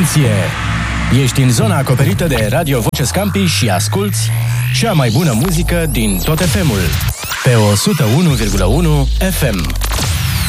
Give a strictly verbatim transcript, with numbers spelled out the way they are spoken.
Atenție! Ești în zona acoperită de Radio Voce Scampi și asculți cea mai bună muzică din tot F M-ul pe o sută unu virgulă unu F M.